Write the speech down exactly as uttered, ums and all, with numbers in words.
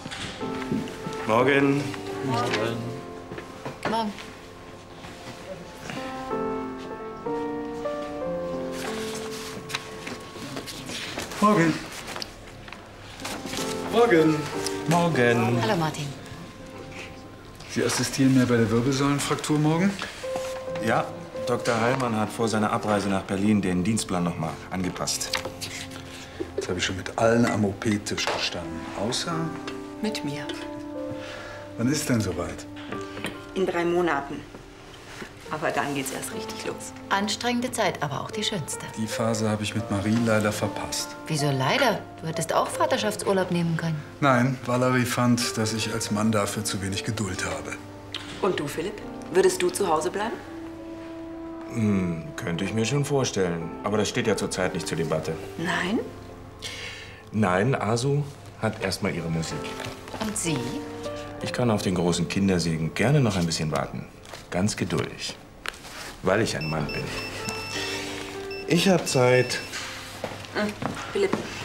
Morgen. Morgen. Morgen. Morgen. Morgen. Morgen. Hallo, Martin. Sie assistieren mir bei der Wirbelsäulenfraktur morgen? Ja, Doktor Heilmann hat vor seiner Abreise nach Berlin den Dienstplan noch mal angepasst. Jetzt habe ich schon mit allen am O P-Tisch gestanden. Außer... Mit mir. Wann ist denn soweit? In drei Monaten. Aber dann geht's erst richtig los. Anstrengende Zeit, aber auch die schönste. Die Phase habe ich mit Marie leider verpasst. Wieso leider? Du hättest auch Vaterschaftsurlaub nehmen können. Nein, Valerie fand, dass ich als Mann dafür zu wenig Geduld habe. Und du, Philipp? Würdest du zu Hause bleiben? Hm, könnte ich mir schon vorstellen. Aber das steht ja zurzeit nicht zur Debatte. Nein? Nein, Asu hat erstmal ihre Musik. Und Sie? Ich kann auf den großen Kindersegen gerne noch ein bisschen warten. Ganz geduldig. Weil ich ein Mann bin. Ich habe Zeit. Hm. Philipp,